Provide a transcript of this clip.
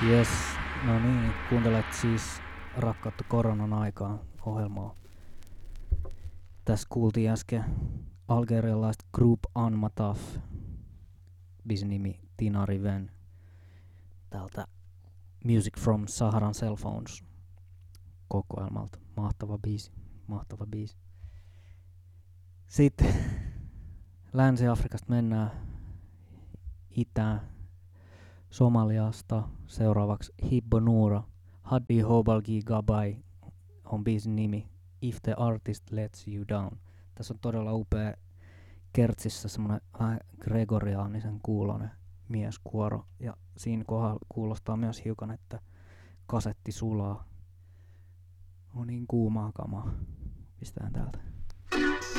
Jes, no niin, kuuntelet siis rakkautta koronan aikaan ohjelmaa. Tässä kuultiin äsken algerialaista Group Anmataf, biisin nimi Tina Riven, täältä Music from Saharan Cell Phones kokoelmalta. Mahtava biisi, mahtava biisi. Sitten Länsi-Afrikasta mennään itään Somaliasta seuraavaksi Hibbo Noura, Haddi Hobalgi Gabai on biisin nimi If the Artist Lets You Down. Tässä on todella upea kertsissä semmonen vähän gregoriaanisen kuulonen mieskuoro ja siinä kohdalla kuulostaa myös hiukan, että kasetti sulaa. On niin kuumaa kamaa. Pistetään täältä.